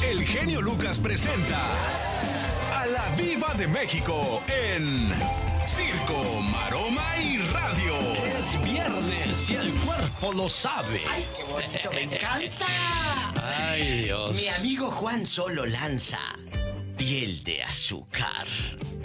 el genio Lucas presenta a la Viva de México en Circo, Maroma y Radio. Es viernes y el cuerpo lo sabe. ¡Ay, qué bonito! ¡Me encanta! Ay, Dios. Mi amigo Juan Solo lanza Piel de Azúcar.